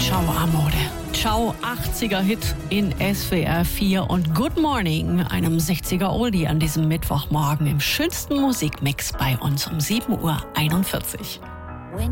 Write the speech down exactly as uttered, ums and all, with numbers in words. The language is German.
Ciao Amore. Ciao achtziger-Hit in S W R vier und Good Morning, einem sechziger-Oldie an diesem Mittwochmorgen im schönsten Musikmix bei uns um sieben Uhr einundvierzig.